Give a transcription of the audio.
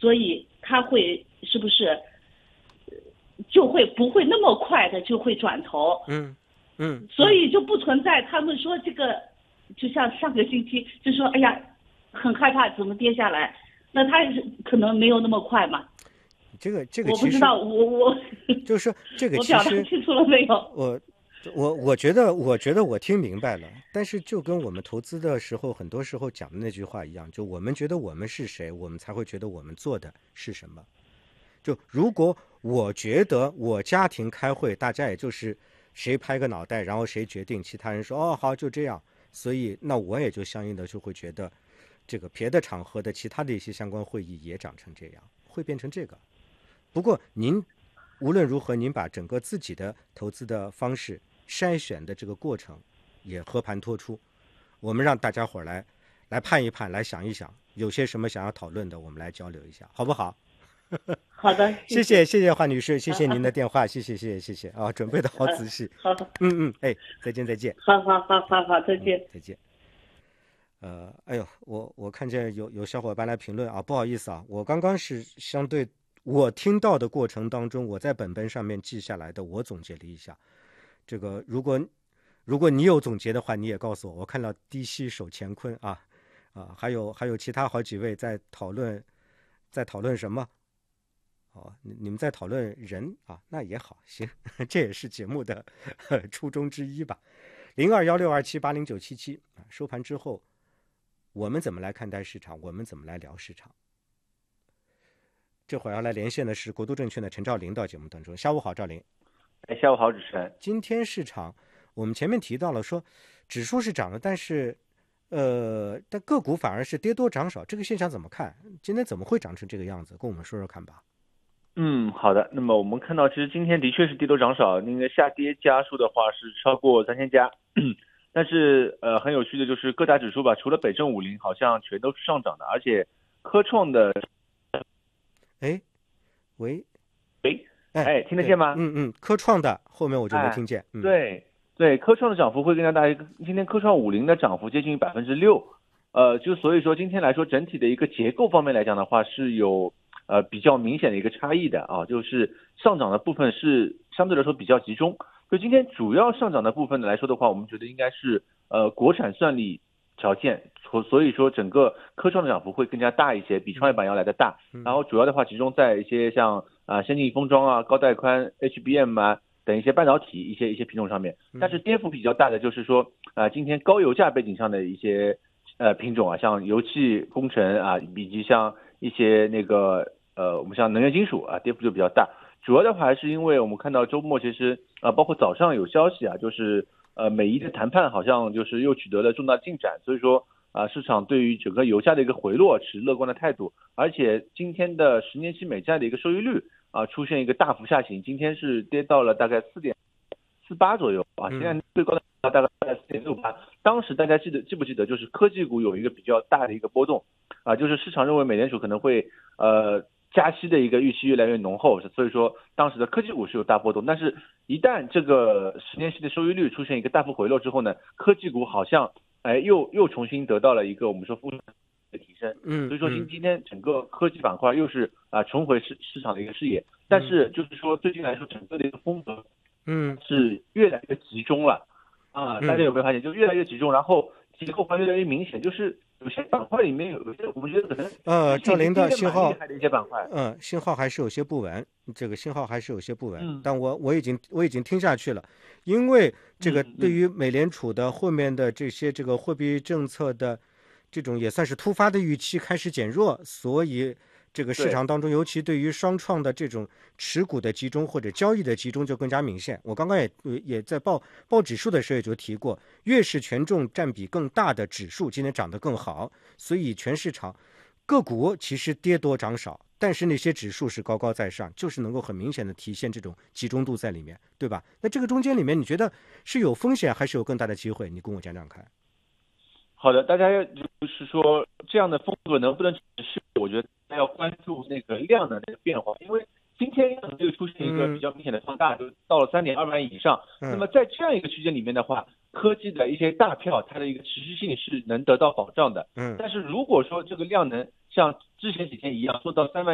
所以他会是不是就会不会那么快的就会转头？所以就不存在他们说这个，就像上个星期就说，哎呀，很害怕怎么跌下来，那他可能没有那么快嘛。 这个我不知道，我就是说这个我其实表达清楚了没有？ 我觉得我听明白了，但是就跟我们投资的时候很多时候讲的那句话一样，就我们觉得我们是谁，我们才会觉得我们做的是什么。就如果我觉得我家庭开会，大家也就是谁拍个脑袋，然后谁决定，其他人说哦好就这样，所以那我也就相应的就会觉得这个别的场合的其他的一些相关会议也长成这样，会变成这个。不过您无论如何，您把整个自己的投资的方式筛选的这个过程也和盘托出，我们让大家伙来判一判，来想一想，有些什么想要讨论的，我们来交流一下，好不好？ 好的， 谢谢华女士，谢谢您的电话，谢谢啊，准备的好仔细。 好， 哎，再见。 好，再见。 再见。哎呦，我看见有小伙伴来评论啊，不好意思啊，我刚刚是相对我听到的过程当中，我在本上面记下来的，我总结了一下。这个如果你有总结的话，你也告诉我。我看到低吸手乾坤啊，还有其他好几位在讨论什么？哦，你们在讨论人啊，那也好，行，这也是节目的初衷之一吧。0216278097收盘之后，我们怎么来看待市场？我们怎么来聊市场？这会儿要来连线的是国都证券的陈兆林到节目当中。下午好，兆林。 下午好，主持人。 今天市场我们前面提到了说，指数是涨了，但个股反而是跌多涨少，这个现象怎么看？今天怎么会长成这个样子？跟我们说说看吧。 好的。那么我们看到，其实今天的确是跌多涨少，那个下跌家数的话是超过3000家，但是很有趣的就是各大指数吧，除了北证50好像全都是上涨的，而且科创的， 喂， 听得见吗？ 科创的后面我就没听见。 对，科创的涨幅会更加大，今天科创50的涨幅接近6%，就所以说今天来说整体的一个结构方面来讲的话是有比较明显的一个差异的啊，就是上涨的部分是相对来说比较集中。就今天主要上涨的部分来说的话，我们觉得应该是国产算力条件，所以说整个科创的涨幅会更加大一些，比创业板要来的大。然后主要的话集中在一些像先进封装啊、高带宽、HBM 啊等一些半导体一些品种上面。但是跌幅比较大的就是说今天高油价背景上的一些品种啊，像油气工程啊，以及像一些那个我们像能源金属啊，跌幅就比较大。主要的话还是因为我们看到周末其实包括早上有消息啊，就是美伊的谈判好像就是又取得了重大进展，所以说市场对于整个油价的一个回落持乐观的态度。而且今天的10年期美债的一个收益率出现一个大幅下行，今天是跌到了大概4.48左右啊，现在最高的大概4.68。当时大家记不记得，就是科技股有一个比较大的一个波动就是市场认为美联储可能会加息的一个预期越来越浓厚，所以说当时的科技股是有大波动。但是一旦这个10年期的收益率出现一个大幅回落之后呢，科技股好像又重新得到了一个我们说复苏的提升。所以说今天整个科技板块又是重回市场的一个视野。但是就是说最近来说整个的一个风格是越来越集中了大家有没有发现，就越来越集中，然后结构化越来越明显，就是有些板块里面有些我们觉得可能兆林的信号厉害的一些板块信号还是有些不稳，这个信号还是有些不稳，但我已经听下去了。因为这个对于美联储的后面的这个货币政策的这种也算是突发的预期开始减弱，所以这个市场当中，尤其对于双创的这种持股的集中或者交易的集中就更加明显。我刚刚也在报指数的时候也就提过，越是权重占比更大的指数今天涨得更好，所以全市场个股其实跌多涨少，但是那些指数是高高在上，就是能够很明显的体现这种集中度在里面，对吧？那这个中间里面你觉得是有风险还是有更大的机会？你跟我讲讲看。 好的，大家就是说这样的风格能不能持续，我觉得要关注那个量的那个变化，因为今天量能就出现一个比较明显的放大，就到了3.2万亿以上。那么在这样一个区间里面的话，科技的一些大票它的一个持续性是能得到保障的。但是如果说这个量能像之前几天一样做到3万